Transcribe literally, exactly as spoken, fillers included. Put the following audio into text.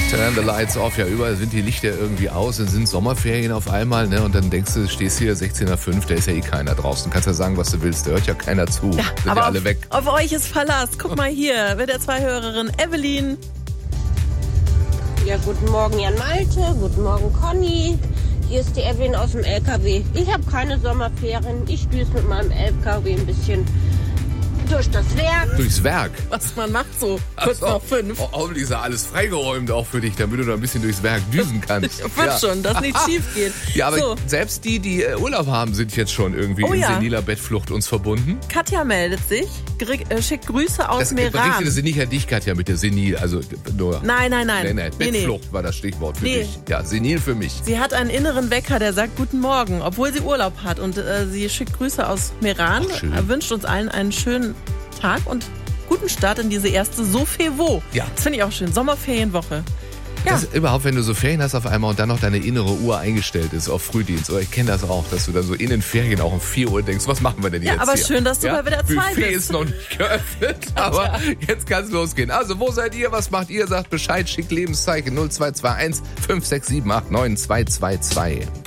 Turn the lights off, ja, überall sind die Lichter irgendwie aus, dann sind Sommerferien auf einmal, ne, und dann denkst du, stehst hier sechzehn Uhr fünf, da ist ja eh keiner draußen. Kannst ja sagen, was du willst, da hört ja keiner zu. Ja, sind aber ja alle auf, weg. auf euch ist Verlass. Guck mal hier, mit der Zwei-Hörerin Evelyn. Ja, guten Morgen Jan Malte, guten Morgen Conny. Hier ist die Evelyn aus dem L K W. Ich habe keine Sommerferien, ich düse mit meinem L K W ein bisschen durch das Werk. Durchs Werk? Was man macht so, kurz Ach so. nach fünf. Oh, hoffentlich ist ja alles freigeräumt auch für dich, damit du da ein bisschen durchs Werk düsen kannst. Wird ja. schon, dass nichts schief geht. Ja, aber so. selbst die, die Urlaub haben, sind jetzt schon irgendwie Oh in ja. seniler Bettflucht uns verbunden. Katja meldet sich, Gr- äh, schickt Grüße aus Das Meran. berichtete sie nicht an dich, Katja, mit der Senil, also nur... Nein, nein, nein. Nee, nee, Nee, nee. Bettflucht war das Stichwort für Nee. dich. Ja, senil für mich. Sie hat einen inneren Wecker, der sagt Guten Morgen, obwohl sie Urlaub hat. Und äh, sie schickt Grüße aus Meran, Ach, schön. äh, wünscht uns allen einen schönen Tag und guten Start in diese erste Sofevo. Ja. Das finde ich auch schön. Sommerferienwoche. Ja. Das, überhaupt, wenn du so Ferien hast auf einmal und dann noch deine innere Uhr eingestellt ist auf Frühdienst. Oder ich kenne das auch, dass du dann so in den Ferien auch um vier Uhr denkst, was machen wir denn Ja, jetzt aber hier? schön, dass du mal wieder zwei Buffet bist. ist noch nicht geöffnet, aber jetzt kann es losgehen. Also, wo seid ihr? Was macht ihr? Sagt Bescheid, schickt Lebenszeichen null zwei zwei eins fünf sechs sieben acht neun zwei zwei zwei.